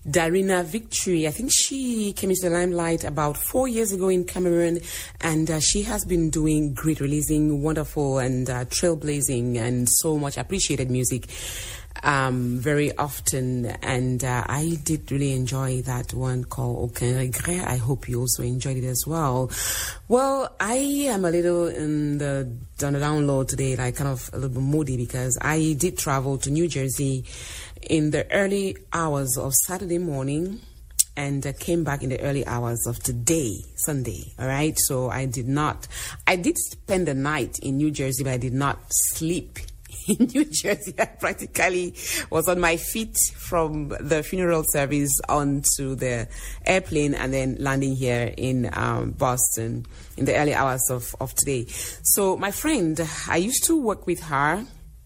Darina Victory. I think she came into the limelight about 4 years ago in Cameroon, and she has been doing great, releasing wonderful and trailblazing and so much appreciated music very often. And I did really enjoy that one called Aucun Regret. I hope you also enjoyed it as well. Well, I am a little on the download today, like kind of a little bit moody, because I did travel to New Jersey in the early hours of Saturday morning and came back in the early hours of today, Sunday. All right. So I did spend the night in New Jersey, but I did not sleep in New Jersey. I practically was on my feet from the funeral service onto the airplane and then landing here in Boston in the early hours of today. So my friend, I used to work with her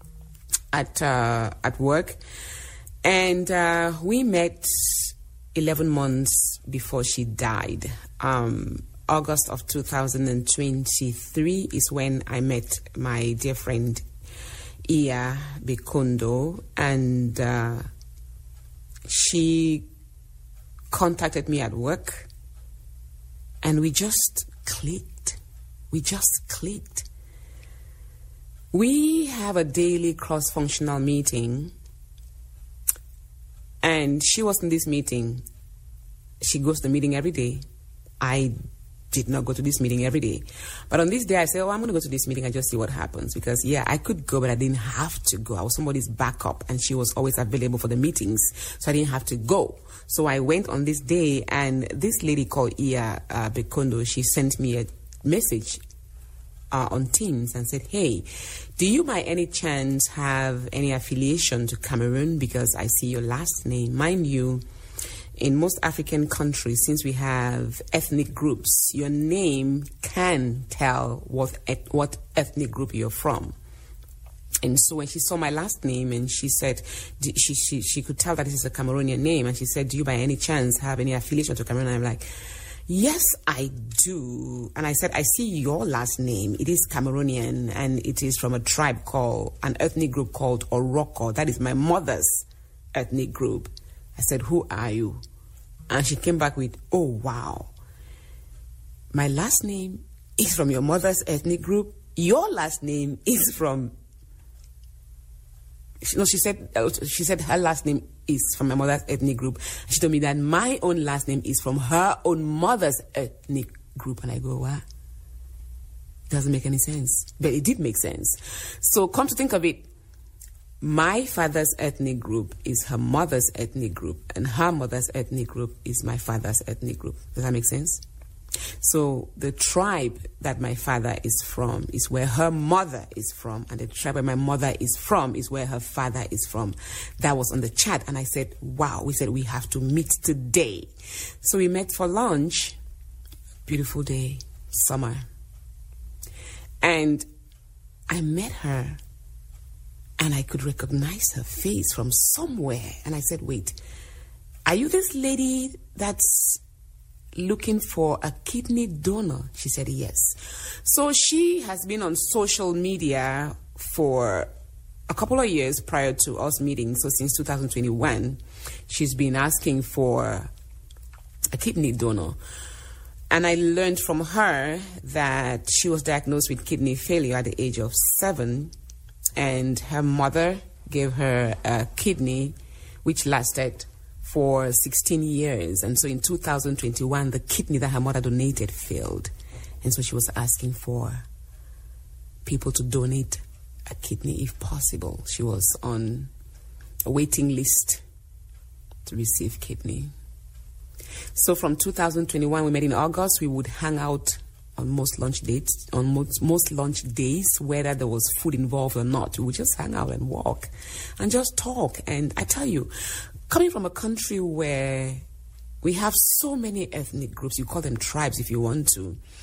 at work, and we met 11 months before she died. August of 2023 is when I met my dear friend Iya Bikondo, and she contacted me at work, and we just clicked. We have a daily cross-functional meeting, and she was in this meeting. She goes to the meeting every day. I did not go to this meeting every day. But on this day, I said, I'm going to go to this meeting and just see what happens. Because, I could go, but I didn't have to go. I was somebody's backup, and she was always available for the meetings, so I didn't have to go. So I went on this day, and this lady called Iya Bikondo, she sent me a message on Teams and said, hey, do you by any chance have any affiliation to Cameroon? Because I see your last name. Mind you, in most African countries, since we have ethnic groups, your name can tell what ethnic group you're from. And so when she saw my last name, and she said she could tell that this is a Cameroonian name, and she said, do you by any chance have any affiliation to Cameroon? And I'm like, yes, I do. And I said, I see your last name. It is Cameroonian, and it is from a tribe an ethnic group called Oroko. That is my mother's ethnic group. I said, who are you? And she came back with, oh, wow. My last name is from your mother's ethnic group. Your last name is from... No, she said her last name is from my mother's ethnic group. She told me that my own last name is from her own mother's ethnic group. And I go, what? It doesn't make any sense. But it did make sense. So come to think of it, my father's ethnic group is her mother's ethnic group, and her mother's ethnic group is my father's ethnic group. Does that make sense? So the tribe that my father is from is where her mother is from, and the tribe where my mother is from is where her father is from. That was on the chat, and I said, wow. We said we have to meet today. So we met for lunch. Beautiful day, summer. And I met her, and I could recognize her face from somewhere. And I said, wait, are you this lady that's looking for a kidney donor? She said, yes. So she has been on social media for a couple of years prior to us meeting. So since 2021, she's been asking for a kidney donor. And I learned from her that she was diagnosed with kidney failure at the age of 7. And her mother gave her a kidney, which lasted for 16 years. And so in 2021, the kidney that her mother donated failed. And so she was asking for people to donate a kidney if possible. She was on a waiting list to receive kidney. So from 2021, we met in August. We would hang out on most lunch days, whether there was food involved or not. We would just hang out and walk and just talk. And I tell you, coming from a country where we have so many ethnic groups, you call them tribes if you want to,